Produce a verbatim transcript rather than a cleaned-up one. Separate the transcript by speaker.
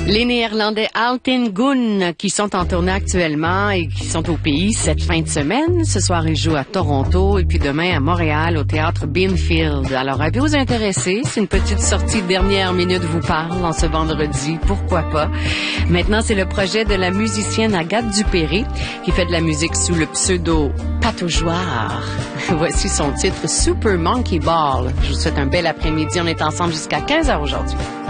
Speaker 1: Les Néerlandais Alten Gun, qui sont en tournée actuellement et qui sont au pays cette fin de semaine. Ce soir, ils jouent à Toronto et puis demain à Montréal au théâtre Binfield. Alors, à vous intéresser, c'est une petite sortie de dernière minute vous parle en ce vendredi, pourquoi pas. Maintenant, c'est le projet de la musicienne Agathe Dupéré qui fait de la musique sous le pseudo Pataugeoire. Voici son titre Super Monkey Ball. Je vous souhaite un bel après-midi. On est ensemble jusqu'à quinze heures aujourd'hui.